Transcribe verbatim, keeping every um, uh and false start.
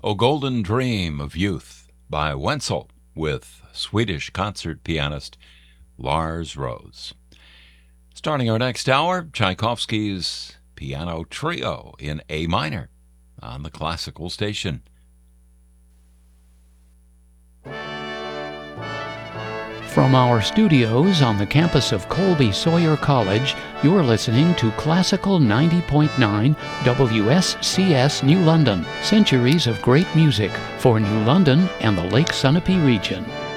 O Golden Dream of Youth by Wenzel with Swedish concert pianist Lars Rose. Starting our next hour, Tchaikovsky's Piano Trio in A minor on the Classical Station. From our studios on the campus of Colby Sawyer College, you're listening to Classical ninety point nine W S C S New London, centuries of great music for New London and the Lake Sunapee region.